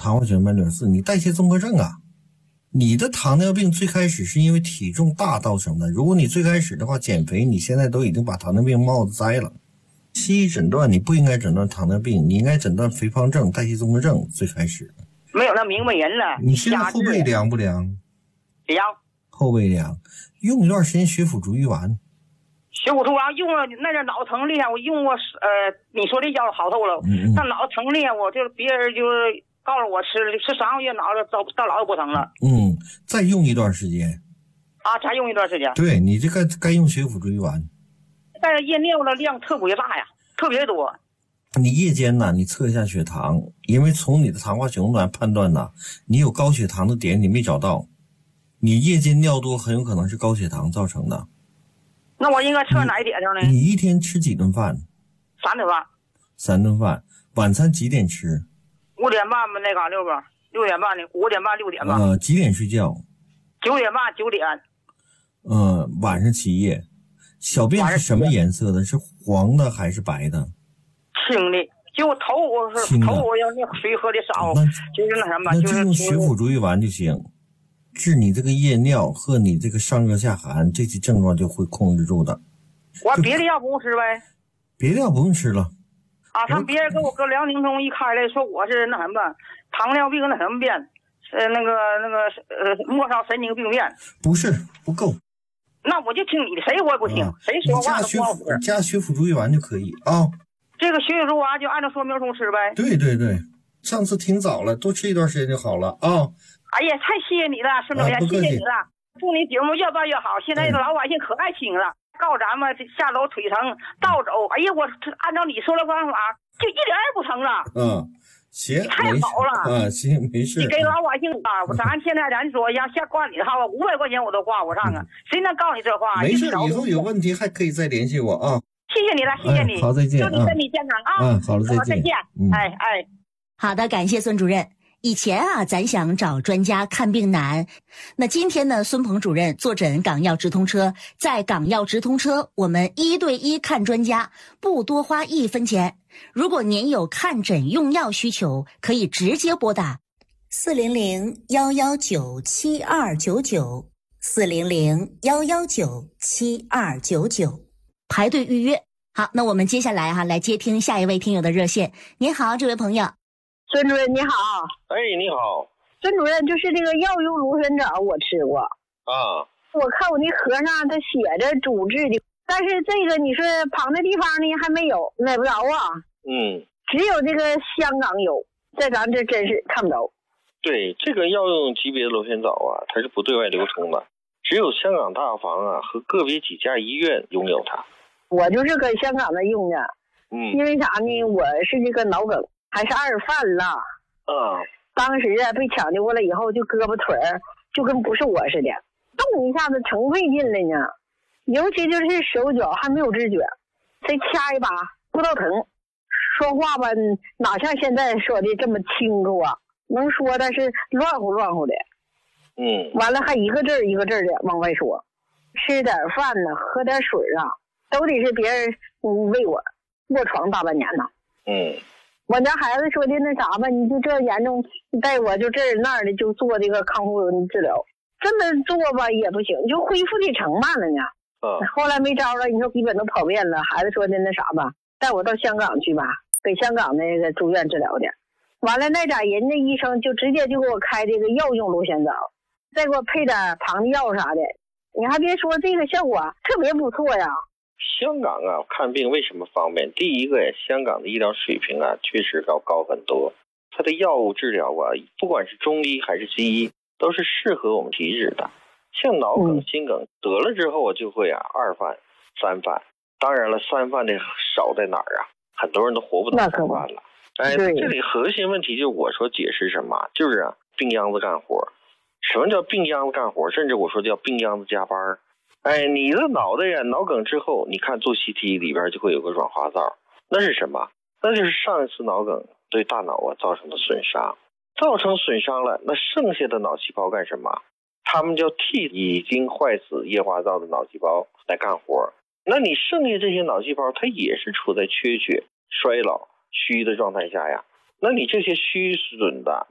糖化血小板短四，你代谢综合症啊。你的糖尿病最开始是因为体重大造成的，如果你最开始的话减肥，你现在都已经把糖尿病帽子摘了。西医诊断你不应该诊断糖尿病，你应该诊断肥胖症、代谢综合症。最开始没有那明白人了。 你现在后背凉不凉？ 凉。 后背凉，用一段时间血府逐瘀丸。 血府逐瘀丸用了，那阵脑疼厉害，我用过你说这药好透了。那脑疼厉害，我就别人就是告诉我吃3个月，脑子到老也不疼了。 再用一段时间。 再用一段时间。 对，你这个该用血府逐瘀丸。 但是夜尿的量特别大呀，特别多。 你夜间呢，你测一下血糖，因为从你的糖化血红蛋判断呢，你有高血糖的点你没找到，你夜间尿多很有可能是高血糖造成的。 那我应该测哪一点上呢？ 你一天吃几顿饭 ？3顿饭。 3顿饭。晚餐几点吃 ？5点半吧，那个6点半的，5点半6点半。 几点睡觉 ？9点半9点。 晚上起夜。小便是什么颜色的？是黄的还是白的？ 青的。就头我要那水喝的少，就是那什么， 那就用血府逐瘀丸就行，治你这个夜尿和你这个上热下寒这些症状就会控制住的。 我别的药不用吃呗？ 别的药不用吃了。 他别人给我搁梁宁中一开来说我是那什么糖尿病那什么病，末梢神经病变。 不是，不够。 那我就听你的，谁我也不听，谁说话都不好使。 加血府逐瘀丸就可以啊。 这个血府逐瘀丸就按照说明书吃呗。 对对对，上次挺早了，多吃一段时间就好了啊。 哎呀，太谢谢你了，孙主任，谢谢你了，祝你节目越办越好。现在老百姓可爱听了，告诉咱们下楼腿疼倒走，哎呀，我按照你说的方法，就一点也不疼了。 行， 太好了行，没事。 你给老百姓咱现在咱说要下挂你的号，500块钱我都挂不上啊，谁能告你这话？ 没事，以后有问题还可以再联系我啊。 谢谢你了，谢谢你。 好，再见。 祝你身体健康啊。 好了，再见。 好的，感谢孙主任。以前咱想找专家看病难，那今天呢，孙鹏主任坐诊港药直通车，在港药直通车，我们1对1看专家，不多花1分钱。如果您有看诊用药需求，可以直接拨打400-119-7299 400-119-7299排队预约。好，那我们接下来来接听下一位听友的热线。您好，这位朋友。 孙主任你好。 你好。 孙主任，就是这个药用芦参藻我吃过我看我那盒上它写着主治的，但是这个你说旁的地方呢还没有，买不着只有这个香港有，在咱这真是看不着。 对，这个药用级别的芦参藻它是不对外流通的，只有香港大房和个别几家医院拥有它。 我就是搁香港那用的因为啥呢，我是这个脑梗，还是二犯了当时被抢救过来以后，就胳膊腿就跟不是我似的，动一下子成费劲了呢，尤其就是手脚还没有知觉，再掐一把不到疼，说话吧哪像现在说的这么清楚能说但是乱乎乱乎的完了还一个字儿一个字儿的往外说，吃点饭呢，喝点水都得是别人喂我，卧床大半年呢我家孩子说的那啥吧，你就这严重，带我就这儿那儿的就做这个康复治疗，这么做吧也不行，就恢复的成慢了呢后来没招了，你说基本都跑遍了，孩子说的那啥吧，带我到香港去吧，给香港那个住院治疗的，完了那人家医生就直接就给我开这个药用芦参藻，再给我配点旁的药啥的，你还别说这个效果特别不错呀。 香港看病为什么方便？第一个香港的医疗水平确实要高很多，它的药物治疗不管是中医还是西医都是适合我们体质的。像脑梗心梗得了之后就会2犯3犯，当然了3犯的少在哪儿很多人都活不到3犯了。这里核心问题就是我说解释什么，就是病秧子干活。什么叫病秧子干活？甚至我说叫病秧子加班。你的脑袋脑梗之后，你看做 CT 里边就会有个软化灶，那是什么？那就是上一次脑梗对大脑造成的损伤，造成损伤了，那剩下的脑细胞干什么？他们就替已经坏死液化灶的脑细胞来干活。那你剩下这些脑细胞它也是处在缺血衰老虚的状态下那你这些虚损的